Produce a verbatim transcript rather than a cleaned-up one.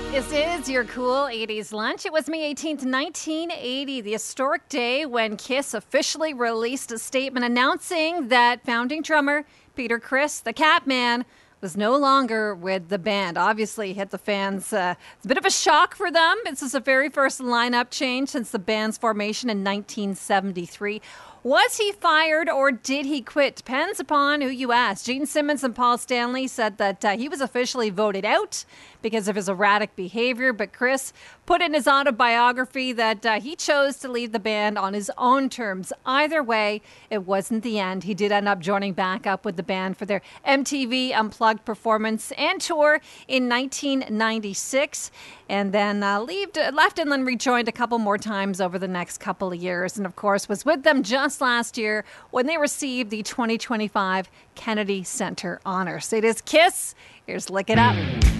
This is your cool eighties lunch. It was May eighteenth, nineteen eighty, the historic day when Kiss officially released a statement announcing that founding drummer Peter Criss, the Catman, was no longer with the band. Obviously, hit the fans. Uh, it's a bit of a shock for them. This is the very first lineup change since the band's formation in nineteen seventy-three. Was he fired or did he quit? Depends upon who you ask. Gene Simmons and Paul Stanley said that uh, he was officially voted out because of his erratic behavior, but Criss put in his autobiography that uh, he chose to leave the band on his own terms. Either way, it wasn't the end. He did end up joining back up with the band for their M T V Unplugged performance and tour in nineteen ninety-six, and then uh, left, left and then rejoined a couple more times over the next couple of years, and of course was with them just last year when they received the twenty twenty-five Kennedy Center honors. It is Kiss. Here's Lick It Up.